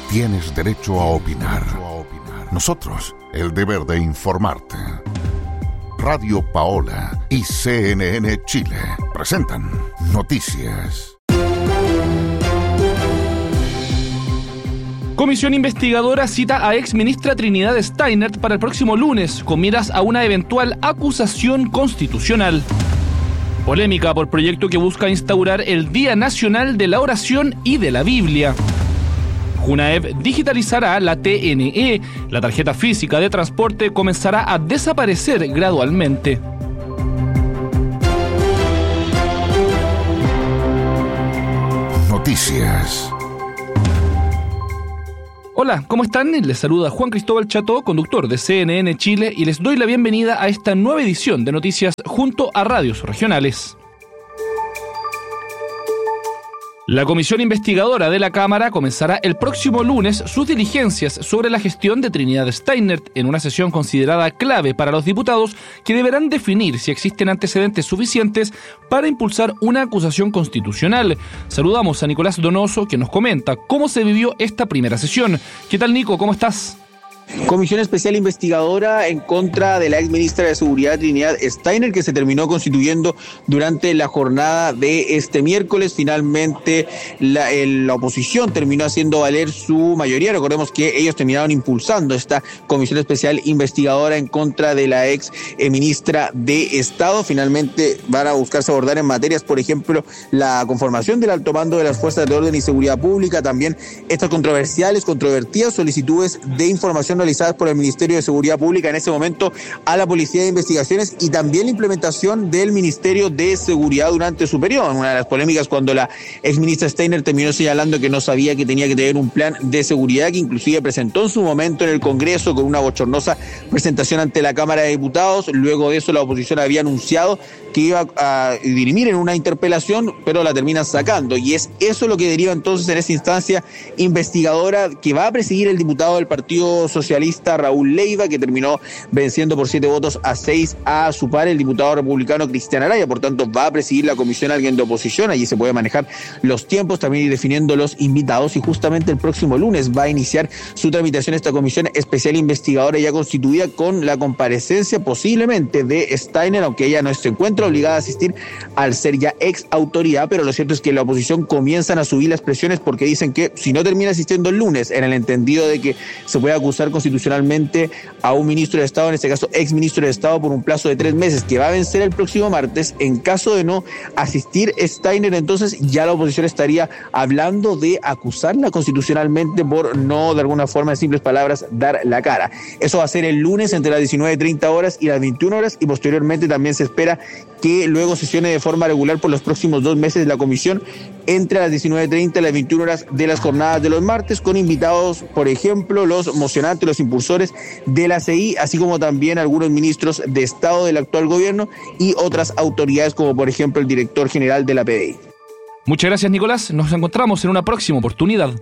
tienes derecho a opinar. Nosotros, el deber de informarte. Radio Paola y CNN Chile presentan Noticias. Comisión investigadora cita a exministra Trinidad Steinert para el próximo lunes, con miras a una eventual acusación constitucional. Polémica por proyecto que busca instaurar el Día Nacional de la Oración y de la Biblia. Junaev digitalizará la TNE. La tarjeta física de transporte comenzará a desaparecer gradualmente. Noticias. Hola, ¿cómo están? Les saluda Juan Cristóbal Cható, conductor de CNN Chile, y les doy la bienvenida a esta nueva edición de Noticias junto a radios regionales. La comisión investigadora de la Cámara comenzará el próximo lunes sus diligencias sobre la gestión de Trinidad Steinert en una sesión considerada clave para los diputados que deberán definir si existen antecedentes suficientes para impulsar una acusación constitucional. Saludamos a Nicolás Donoso, que nos comenta cómo se vivió esta primera sesión. ¿Qué tal, Nico? ¿Cómo estás? Comisión especial investigadora en contra de la exministra de Seguridad Trinidad Steinert, que se terminó constituyendo durante la jornada de este miércoles. Finalmente la oposición terminó haciendo valer su mayoría. Recordemos que ellos terminaron impulsando esta comisión especial investigadora en contra de la ex ministra de Estado. Finalmente van a buscarse abordar en materias, por ejemplo, la conformación del alto mando de las fuerzas de orden y seguridad pública, también estas controvertidas solicitudes de información realizadas por el Ministerio de Seguridad Pública en ese momento a la Policía de Investigaciones, y también la implementación del Ministerio de Seguridad durante su periodo. Una de las polémicas cuando la exministra Steinert terminó señalando que no sabía que tenía que tener un plan de seguridad, que inclusive presentó en su momento en el Congreso con una bochornosa presentación ante la Cámara de Diputados. Luego de eso la oposición había anunciado que iba a dirimir en una interpelación, pero la terminan sacando, y es eso lo que deriva entonces en esa instancia investigadora que va a presidir el diputado del Partido Socialista Raúl Leiva, que terminó venciendo por 7 votos a 6 a su par, el diputado republicano Cristian Araya. Por tanto, va a presidir la comisión alguien de oposición. Allí se puede manejar los tiempos, también ir definiendo los invitados, y justamente el próximo lunes va a iniciar su tramitación esta comisión especial investigadora ya constituida, con la comparecencia posiblemente de Steinert, aunque ella no se encuentra obligada a asistir al ser ya ex autoridad. Pero lo cierto es que la oposición comienzan a subir las presiones, porque dicen que si no termina asistiendo el lunes, en el entendido de que se puede acusar constitucionalmente a un ministro de Estado, en este caso ex ministro de Estado, por un plazo de 3 meses, que va a vencer el próximo martes, en caso de no asistir Steinert, entonces ya la oposición estaría hablando de acusarla constitucionalmente por no, de alguna forma, en simples palabras, dar la cara. Eso va a ser el lunes entre las 19:30 horas y las 21 horas, y posteriormente también se espera que luego sesione de forma regular por los próximos 2 meses la comisión entre las 19:30 y las 21 horas de las jornadas de los martes, con invitados, por ejemplo, los mocionantes, los impulsores de la CI, así como también algunos ministros de Estado del actual gobierno y otras autoridades, como por ejemplo el director general de la PDI. Muchas gracias, Nicolás. Nos encontramos en una próxima oportunidad.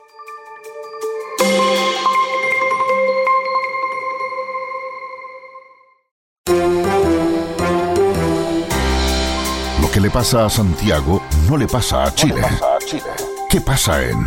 Lo que le pasa a Santiago no le pasa a Chile. ¿Qué pasa en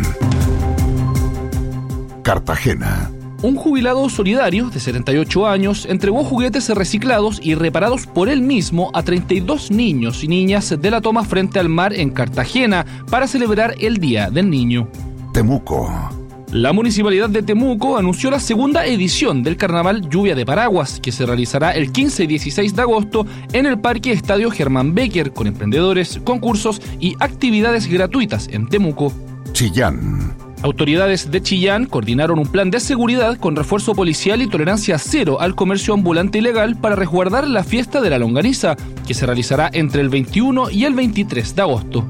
Cartagena? Un jubilado solidario de 78 años entregó juguetes reciclados y reparados por él mismo a 32 niños y niñas de la toma frente al mar en Cartagena para celebrar el Día del Niño. Temuco. La Municipalidad de Temuco anunció la segunda edición del Carnaval Lluvia de Paraguas, que se realizará el 15 y 16 de agosto en el Parque Estadio Germán Becker, con emprendedores, concursos y actividades gratuitas en Temuco. Chillán. Autoridades de Chillán coordinaron un plan de seguridad con refuerzo policial y tolerancia cero al comercio ambulante ilegal para resguardar la fiesta de la longaniza, que se realizará entre el 21 y el 23 de agosto.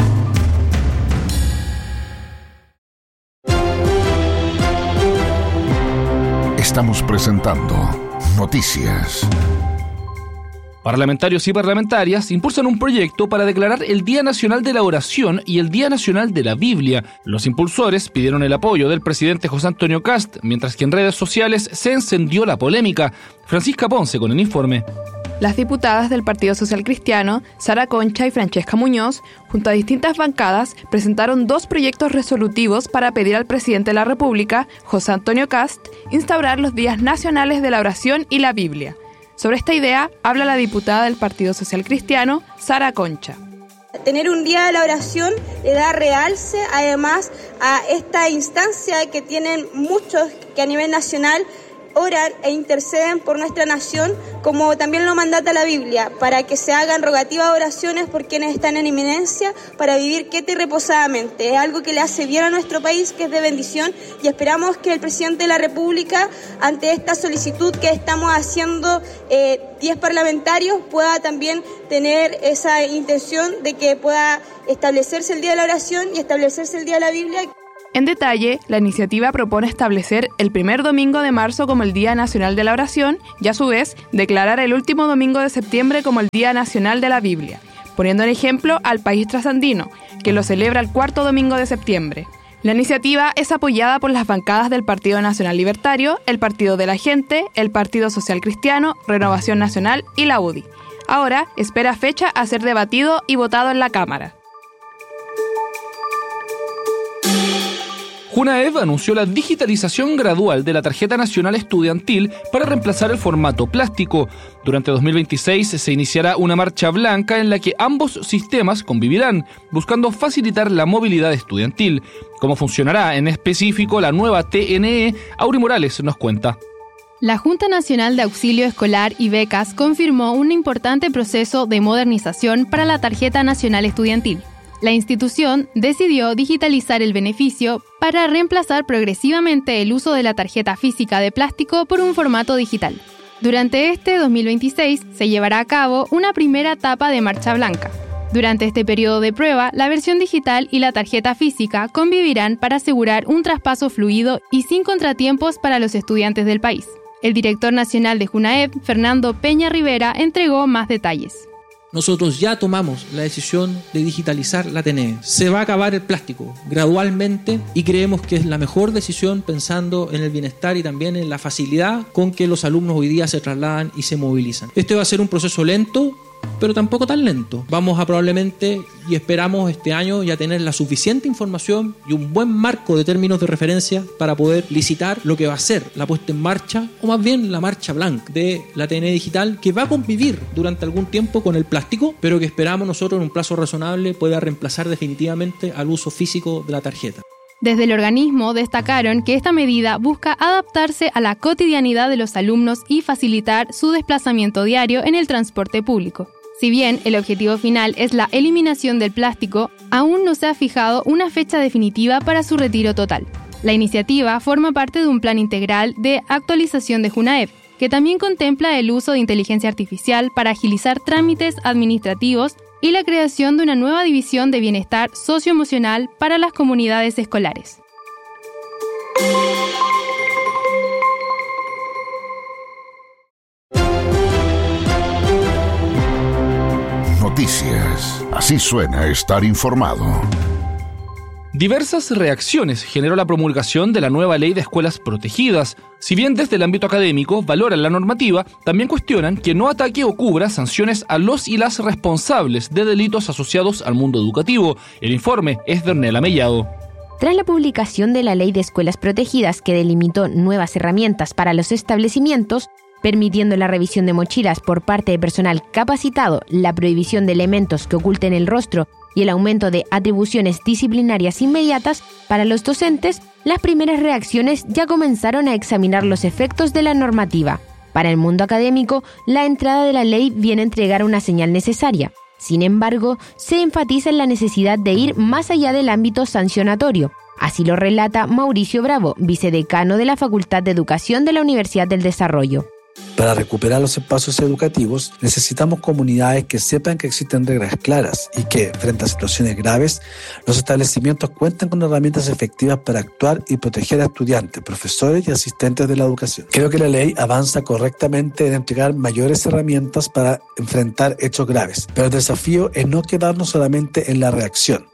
Estamos presentando Noticias. Parlamentarios y parlamentarias impulsan un proyecto para declarar el Día Nacional de la Oración y el Día Nacional de la Biblia. Los impulsores pidieron el apoyo del presidente José Antonio Kast, mientras que en redes sociales se encendió la polémica. Francisca Ponce con el informe. Las diputadas del Partido Social Cristiano, Sara Concha y Francesca Muñoz, junto a distintas bancadas, presentaron 2 proyectos resolutivos para pedir al presidente de la República, José Antonio Kast, instaurar los días nacionales de la oración y la Biblia. Sobre esta idea habla la diputada del Partido Social Cristiano, Sara Concha. Tener un día de la oración le da realce además a esta instancia que tienen muchos que a nivel nacional oran e interceden por nuestra nación, como también lo mandata la Biblia, para que se hagan rogativas oraciones por quienes están en inminencia para vivir quieta y reposadamente. Es algo que le hace bien a nuestro país, que es de bendición, y esperamos que el presidente de la República, ante esta solicitud que estamos haciendo 10 parlamentarios, pueda también tener esa intención de que pueda establecerse el Día de la Oración y establecerse el Día de la Biblia. En detalle, la iniciativa propone establecer el primer domingo de marzo como el Día Nacional de la Oración y, a su vez, declarar el último domingo de septiembre como el Día Nacional de la Biblia, poniendo en ejemplo al país trasandino, que lo celebra el 4º domingo de septiembre. La iniciativa es apoyada por las bancadas del Partido Nacional Libertario, el Partido de la Gente, el Partido Social Cristiano, Renovación Nacional y la UDI. Ahora espera fecha a ser debatido y votado en la Cámara. Junaev anunció la digitalización gradual de la tarjeta nacional estudiantil para reemplazar el formato plástico. Durante 2026 se iniciará una marcha blanca en la que ambos sistemas convivirán, buscando facilitar la movilidad estudiantil. ¿Cómo funcionará en específico la nueva TNE? Auri Morales nos cuenta. La Junta Nacional de Auxilio Escolar y Becas confirmó un importante proceso de modernización para la tarjeta nacional estudiantil. La institución decidió digitalizar el beneficio para reemplazar progresivamente el uso de la tarjeta física de plástico por un formato digital. Durante este 2026 se llevará a cabo una primera etapa de marcha blanca. Durante este periodo de prueba, la versión digital y la tarjeta física convivirán para asegurar un traspaso fluido y sin contratiempos para los estudiantes del país. El director nacional de Junaev, Fernando Peña Rivera, entregó más detalles. Nosotros ya tomamos la decisión de digitalizar la TNE. Se va a acabar el plástico gradualmente y creemos que es la mejor decisión pensando en el bienestar y también en la facilidad con que los alumnos hoy día se trasladan y se movilizan. Este va a ser un proceso lento, pero tampoco tan lento. Vamos a probablemente y esperamos este año ya tener la suficiente información y un buen marco de términos de referencia para poder licitar lo que va a ser la puesta en marcha, o más bien la marcha blanca de la TNE digital, que va a convivir durante algún tiempo con el plástico, pero que esperamos nosotros en un plazo razonable pueda reemplazar definitivamente al uso físico de la tarjeta. Desde el organismo destacaron que esta medida busca adaptarse a la cotidianidad de los alumnos y facilitar su desplazamiento diario en el transporte público. Si bien el objetivo final es la eliminación del plástico, aún no se ha fijado una fecha definitiva para su retiro total. La iniciativa forma parte de un plan integral de actualización de Junaev, que también contempla el uso de inteligencia artificial para agilizar trámites administrativos y la creación de una nueva división de bienestar socioemocional para las comunidades escolares. Noticias. Así suena estar informado. Diversas reacciones generó la promulgación de la nueva ley de escuelas protegidas. Si bien desde el ámbito académico valoran la normativa, también cuestionan que no ataque o cubra sanciones a los y las responsables de delitos asociados al mundo educativo. El informe es de Ornella Mellado. Tras la publicación de la Ley de Escuelas Protegidas, que delimitó nuevas herramientas para los establecimientos, permitiendo la revisión de mochilas por parte de personal capacitado, la prohibición de elementos que oculten el rostro y el aumento de atribuciones disciplinarias inmediatas para los docentes, las primeras reacciones ya comenzaron a examinar los efectos de la normativa. Para el mundo académico, la entrada de la ley viene a entregar una señal necesaria. Sin embargo, se enfatiza en la necesidad de ir más allá del ámbito sancionatorio. Así lo relata Mauricio Bravo, vicedecano de la Facultad de Educación de la Universidad del Desarrollo. Para recuperar los espacios educativos, necesitamos comunidades que sepan que existen reglas claras y que, frente a situaciones graves, los establecimientos cuenten con herramientas efectivas para actuar y proteger a estudiantes, profesores y asistentes de la educación. Creo que la ley avanza correctamente en entregar mayores herramientas para enfrentar hechos graves, pero el desafío es no quedarnos solamente en la reacción.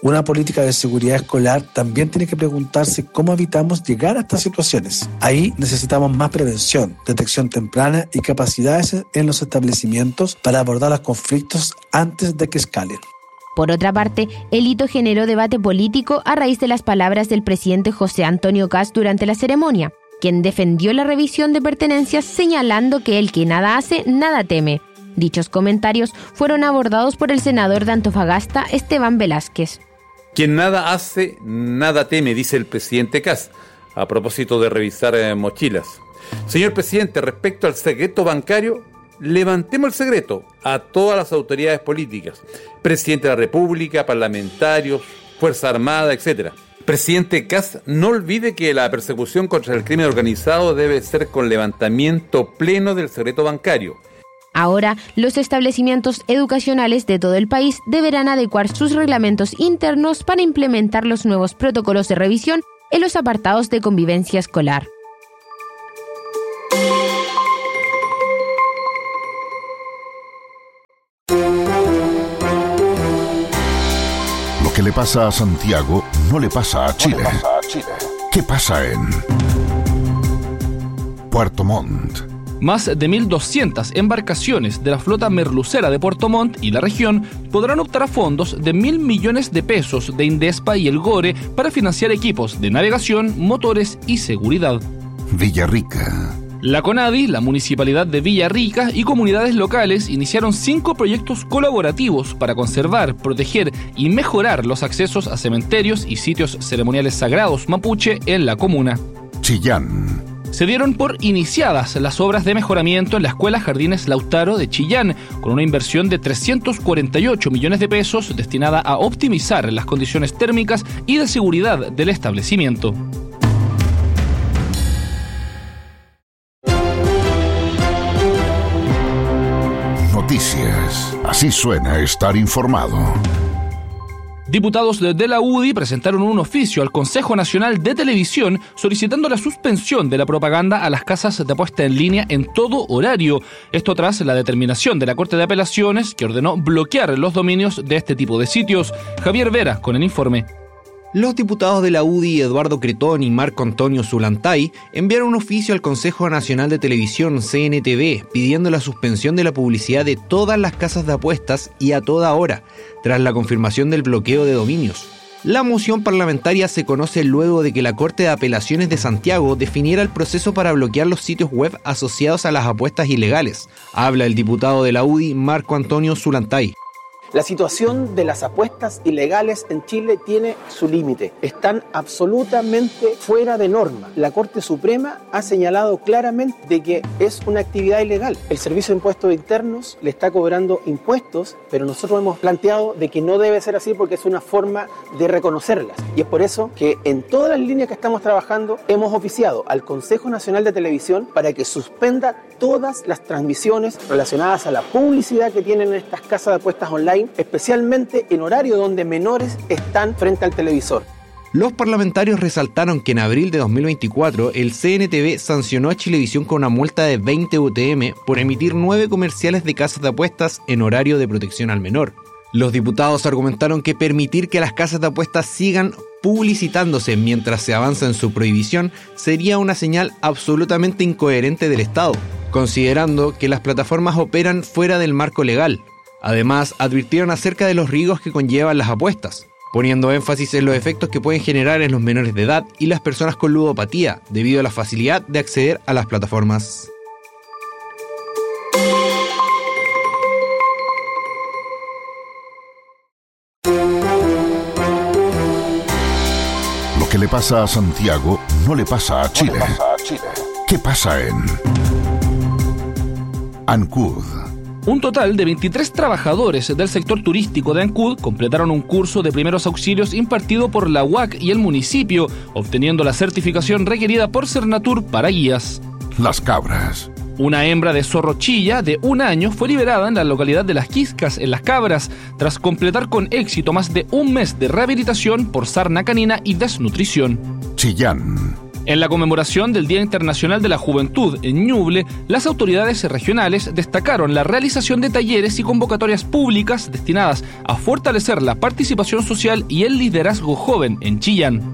Una política de seguridad escolar también tiene que preguntarse cómo evitamos llegar a estas situaciones. Ahí necesitamos más prevención, detección temprana y capacidades en los establecimientos para abordar los conflictos antes de que escalen. Por otra parte, el hito generó debate político a raíz de las palabras del presidente José Antonio Kast durante la ceremonia, quien defendió la revisión de pertenencias señalando que el que nada hace, nada teme. Dichos comentarios fueron abordados por el senador de Antofagasta, Esteban Velázquez. Quien nada hace, nada teme, dice el presidente Kast, a propósito de revisar mochilas. Señor presidente, respecto al secreto bancario, levantemos el secreto a todas las autoridades políticas, presidente de la República, parlamentarios, Fuerza Armada, etc. Presidente Kast, no olvide que la persecución contra el crimen organizado debe ser con levantamiento pleno del secreto bancario. Ahora, los establecimientos educacionales de todo el país deberán adecuar sus reglamentos internos para implementar los nuevos protocolos de revisión en los apartados de convivencia escolar. Lo que le pasa a Santiago no le pasa a Chile. ¿Qué pasa en Puerto Montt? Más de 1.200 embarcaciones de la flota merluzera de Puerto Montt y la región podrán optar a fondos de 1.000 millones de pesos de Indespa y el GORE para financiar equipos de navegación, motores y seguridad. Villarrica. La CONADI, la Municipalidad de Villarrica y comunidades locales iniciaron 5 proyectos colaborativos para conservar, proteger y mejorar los accesos a cementerios y sitios ceremoniales sagrados mapuche en la comuna. Chillán. Se dieron por iniciadas las obras de mejoramiento en la Escuela Jardines Lautaro de Chillán, con una inversión de 348 millones de pesos destinada a optimizar las condiciones térmicas y de seguridad del establecimiento. Noticias. Así suena estar informado. Diputados de la UDI presentaron un oficio al Consejo Nacional de Televisión solicitando la suspensión de la propaganda a las casas de apuesta en línea en todo horario. Esto tras la determinación de la Corte de Apelaciones que ordenó bloquear los dominios de este tipo de sitios. Javier Vera con el informe. Los diputados de la UDI, Eduardo Cretón y Marco Antonio Zulantay, enviaron un oficio al Consejo Nacional de Televisión, CNTV, pidiendo la suspensión de la publicidad de todas las casas de apuestas y a toda hora, tras la confirmación del bloqueo de dominios. La moción parlamentaria se conoce luego de que la Corte de Apelaciones de Santiago definiera el proceso para bloquear los sitios web asociados a las apuestas ilegales. Habla el diputado de la UDI, Marco Antonio Zulantay. La situación de las apuestas ilegales en Chile tiene su límite. Están absolutamente fuera de norma. La Corte Suprema ha señalado claramente de que es una actividad ilegal. El Servicio de Impuestos Internos le está cobrando impuestos, pero nosotros hemos planteado de que no debe ser así porque es una forma de reconocerlas. Y es por eso que en todas las líneas que estamos trabajando hemos oficiado al Consejo Nacional de Televisión para que suspenda todas las transmisiones relacionadas a la publicidad que tienen estas casas de apuestas online, especialmente en horario donde menores están frente al televisor. Los parlamentarios resaltaron que en abril de 2024 el CNTV sancionó a Chilevisión con una multa de 20 UTM por emitir 9 comerciales de casas de apuestas en horario de protección al menor. Los diputados argumentaron que permitir que las casas de apuestas sigan publicitándose mientras se avanza en su prohibición sería una señal absolutamente incoherente del Estado, considerando que las plataformas operan fuera del marco legal. Además, advirtieron acerca de los riesgos que conllevan las apuestas, poniendo énfasis en los efectos que pueden generar en los menores de edad y las personas con ludopatía, debido a la facilidad de acceder a las plataformas. Lo que le pasa a Santiago no le pasa a Chile. ¿Qué pasa en Ancud? Un total de 23 trabajadores del sector turístico de Ancud completaron un curso de primeros auxilios impartido por la UAC y el municipio, obteniendo la certificación requerida por Cernatur para guías. Las Cabras. Una hembra de zorro chilla de 1 año fue liberada en la localidad de Las Quiscas, en Las Cabras, tras completar con éxito más de un mes de rehabilitación por sarna canina y desnutrición. Chillán. En la conmemoración del Día Internacional de la Juventud en Ñuble, las autoridades regionales destacaron la realización de talleres y convocatorias públicas destinadas a fortalecer la participación social y el liderazgo joven en Chillán.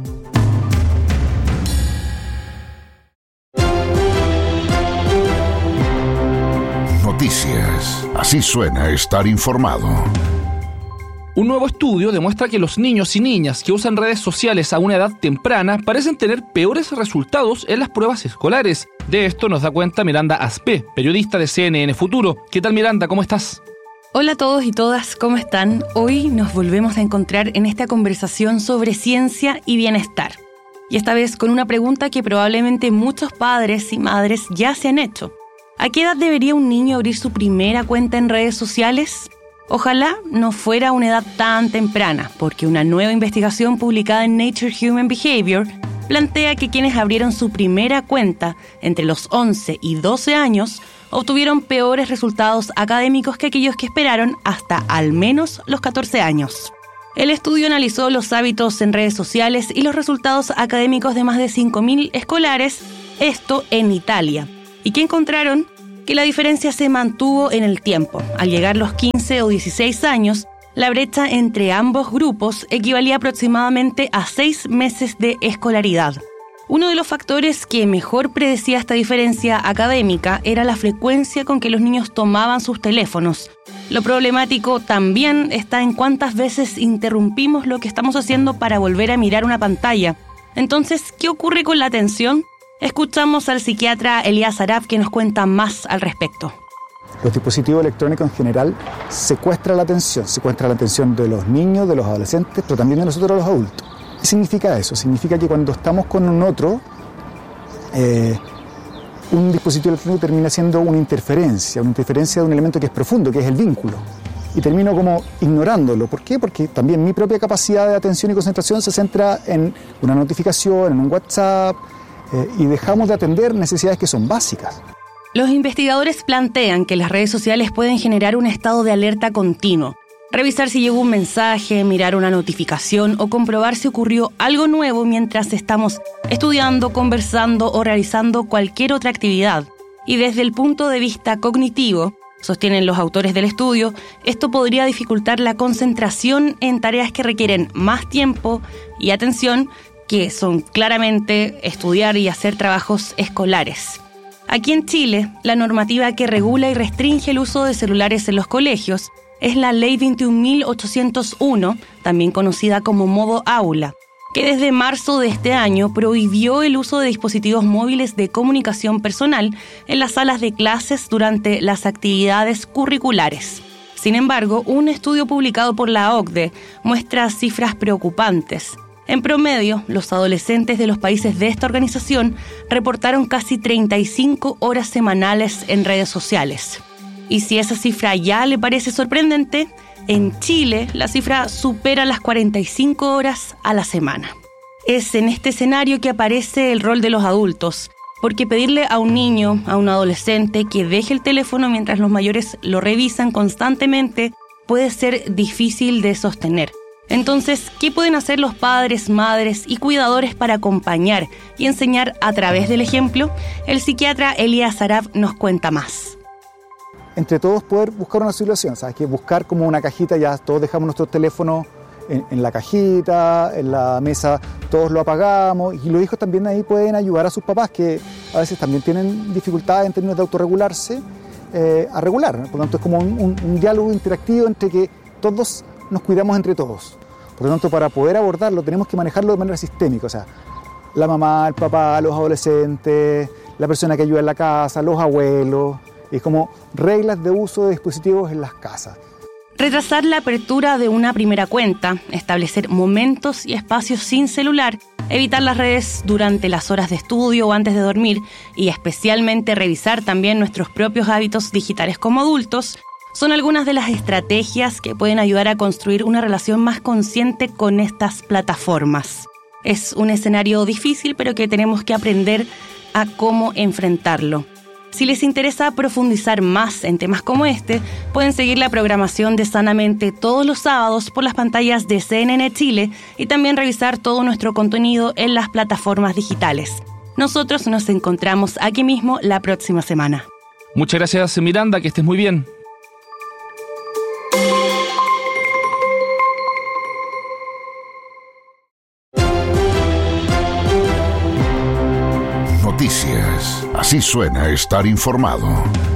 Noticias. Así suena estar informado. Un nuevo estudio demuestra que los niños y niñas que usan redes sociales a una edad temprana parecen tener peores resultados en las pruebas escolares. De esto nos da cuenta Miranda Aspé, periodista de CNN Futuro. ¿Qué tal, Miranda? ¿Cómo estás? Hola a todos y todas, ¿cómo están? Hoy nos volvemos a encontrar en esta conversación sobre ciencia y bienestar. Y esta vez con una pregunta que probablemente muchos padres y madres ya se han hecho. ¿A qué edad debería un niño abrir su primera cuenta en redes sociales? Ojalá no fuera una edad tan temprana, porque una nueva investigación publicada en Nature Human Behavior plantea que quienes abrieron su primera cuenta entre los 11 y 12 años obtuvieron peores resultados académicos que aquellos que esperaron hasta al menos los 14 años. El estudio analizó los hábitos en redes sociales y los resultados académicos de más de 5.000 escolares, esto en Italia, y que encontraron que la diferencia se mantuvo en el tiempo. Al llegar los 15 o 16 años, la brecha entre ambos grupos equivalía aproximadamente a 6 meses de escolaridad. Uno de los factores que mejor predecía esta diferencia académica era la frecuencia con que los niños tomaban sus teléfonos. Lo problemático también está en cuántas veces interrumpimos lo que estamos haciendo para volver a mirar una pantalla. Entonces, ¿qué ocurre con la atención? Escuchamos al psiquiatra Elías Araf, que nos cuenta más al respecto. Los dispositivos electrónicos en general secuestran la atención de los niños, de los adolescentes, pero también de nosotros los adultos. ¿Qué significa eso? Significa que cuando estamos con un otro, un dispositivo electrónico termina siendo una interferencia de un elemento que es profundo, que es el vínculo. Y termino como ignorándolo. ¿Por qué? Porque también mi propia capacidad de atención y concentración se centra en una notificación, en un WhatsApp, y dejamos de atender necesidades que son básicas. Los investigadores plantean que las redes sociales pueden generar un estado de alerta continuo. Revisar si llegó un mensaje, mirar una notificación o comprobar si ocurrió algo nuevo mientras estamos estudiando, conversando o realizando cualquier otra actividad. Y desde el punto de vista cognitivo, sostienen los autores del estudio, esto podría dificultar la concentración en tareas que requieren más tiempo y atención, que son claramente estudiar y hacer trabajos escolares. Aquí en Chile, la normativa que regula y restringe el uso de celulares en los colegios es la Ley 21.801, también conocida como Modo Aula, que desde marzo de este año prohibió el uso de dispositivos móviles de comunicación personal en las salas de clases durante las actividades curriculares. Sin embargo, un estudio publicado por la OCDE muestra cifras preocupantes. En promedio, los adolescentes de los países de esta organización reportaron casi 35 horas semanales en redes sociales. Y si esa cifra ya le parece sorprendente, en Chile la cifra supera las 45 horas a la semana. Es en este escenario que aparece el rol de los adultos, porque pedirle a un niño, a un adolescente, que deje el teléfono mientras los mayores lo revisan constantemente puede ser difícil de sostener. Entonces, ¿qué pueden hacer los padres, madres y cuidadores para acompañar y enseñar a través del ejemplo? El psiquiatra Elías Araf nos cuenta más. Entre todos poder buscar una solución, ¿sabes? Que buscar como una cajita, ya todos dejamos nuestro teléfono en la cajita, en la mesa, todos lo apagamos, y los hijos también ahí pueden ayudar a sus papás, que a veces también tienen dificultades en términos de autorregularse, a regular, ¿no? Por lo tanto es como un diálogo interactivo entre que todos nos cuidamos entre todos. Por lo tanto, para poder abordarlo tenemos que manejarlo de manera sistémica, o sea, la mamá, el papá, los adolescentes, la persona que ayuda en la casa, los abuelos, es como reglas de uso de dispositivos en las casas. Retrasar la apertura de una primera cuenta, establecer momentos y espacios sin celular, evitar las redes durante las horas de estudio o antes de dormir y especialmente revisar también nuestros propios hábitos digitales como adultos, son algunas de las estrategias que pueden ayudar a construir una relación más consciente con estas plataformas. Es un escenario difícil, pero que tenemos que aprender a cómo enfrentarlo. Si les interesa profundizar más en temas como este, pueden seguir la programación de Sanamente todos los sábados por las pantallas de CNN Chile y también revisar todo nuestro contenido en las plataformas digitales. Nosotros nos encontramos aquí mismo la próxima semana. Muchas gracias, Miranda, que estés muy bien. Noticias. Así suena estar informado.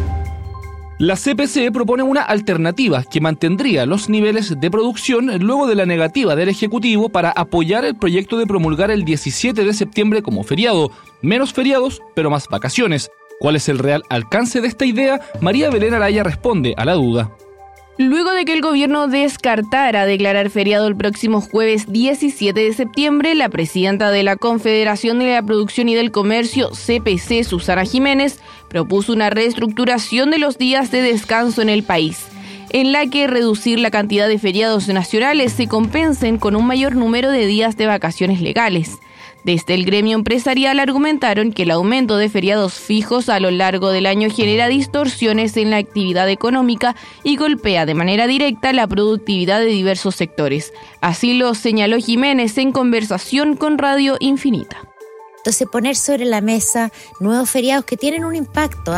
La CPC propone una alternativa que mantendría los niveles de producción luego de la negativa del Ejecutivo para apoyar el proyecto de promulgar el 17 de septiembre como feriado. Menos feriados, pero más vacaciones. ¿Cuál es el real alcance de esta idea? María Belén Araya responde a la duda. Luego de que el gobierno descartara declarar feriado el próximo jueves 17 de septiembre, la presidenta de la Confederación de la Producción y del Comercio, CPC, Susana Jiménez, propuso una reestructuración de los días de descanso en el país, en la que reducir la cantidad de feriados nacionales se compensen con un mayor número de días de vacaciones legales. Desde el gremio empresarial argumentaron que el aumento de feriados fijos a lo largo del año genera distorsiones en la actividad económica y golpea de manera directa la productividad de diversos sectores. Así lo señaló Jiménez en conversación con Radio Infinita. Entonces, poner sobre la mesa nuevos feriados que tienen un impacto.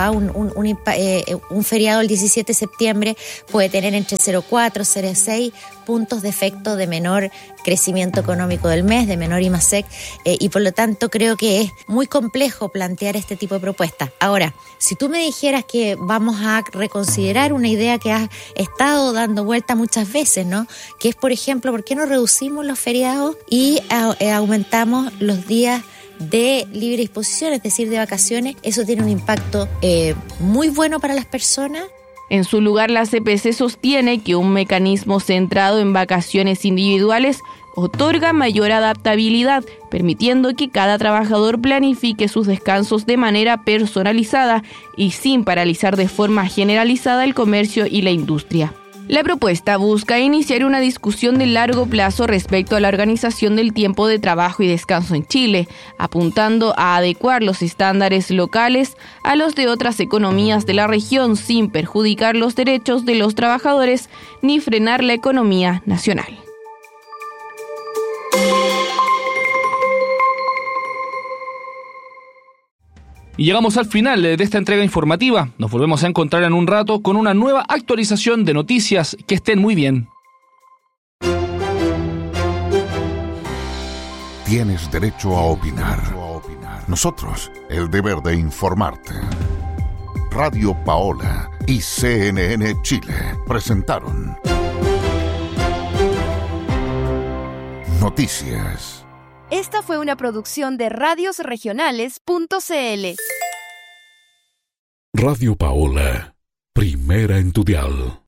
Un feriado el 17 de septiembre puede tener entre 0,4 y 0,6 puntos de efecto de menor crecimiento económico del mes, de menor IMASEC, y por lo tanto creo que es muy complejo plantear este tipo de propuestas. Ahora, si tú me dijeras que vamos a reconsiderar una idea que has estado dando vuelta muchas veces, ¿no? Que es, por ejemplo, ¿por qué no reducimos los feriados y aumentamos los días de libre disposición, es decir, de vacaciones? Eso tiene un impacto muy bueno para las personas. En su lugar, la CPC sostiene que un mecanismo centrado en vacaciones individuales otorga mayor adaptabilidad, permitiendo que cada trabajador planifique sus descansos de manera personalizada y sin paralizar de forma generalizada el comercio y la industria. La propuesta busca iniciar una discusión de largo plazo respecto a la organización del tiempo de trabajo y descanso en Chile, apuntando a adecuar los estándares locales a los de otras economías de la región sin perjudicar los derechos de los trabajadores ni frenar la economía nacional. Y llegamos al final de esta entrega informativa. Nos volvemos a encontrar en un rato con una nueva actualización de noticias. Que estén muy bien. Tienes derecho a opinar. Nosotros, el deber de informarte. Radio Paola y CNN Chile presentaron Noticias. Esta fue una producción de radiosregionales.cl. Radio Paola, primera en tu dial.